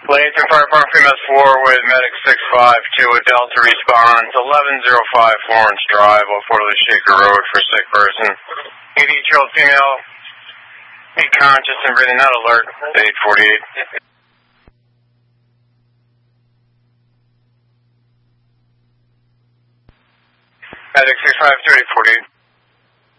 Latham Fire Department, females 4 with medic 652 with Delta response, 1105 Florence Drive, off Waterloo Shaker Road for sick person. 88-year-old female, conscious and breathing, not alert, 848. Medic 652, 848.